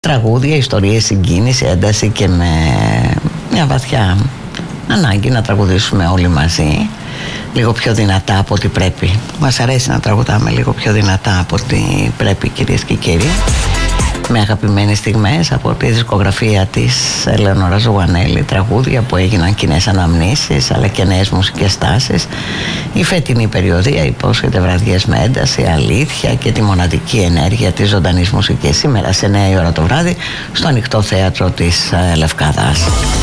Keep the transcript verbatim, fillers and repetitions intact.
Τραγούδια, ιστορίες, συγκίνηση, ένταση και με μια βαθιά ανάγκη να τραγουδήσουμε όλοι μαζί λίγο πιο δυνατά από ό,τι πρέπει. Μας αρέσει να τραγουδάμε λίγο πιο δυνατά από ό,τι πρέπει, κυρίες και κύριοι, με αγαπημένες στιγμές από τη δισκογραφία της Ελεονόρα Ζουγανέλη, τραγούδια που έγιναν κοινές αναμνήσεις αλλά και νέες μουσικές τάσεις. Η φετινή περιοδία υπόσχεται βραδιές με ένταση, αλήθεια και τη μοναδική ενέργεια της ζωντανής μουσικής. Σήμερα σε εννιά η ώρα το βράδυ στο Ανοιχτό Θέατρο της Λευκάδας.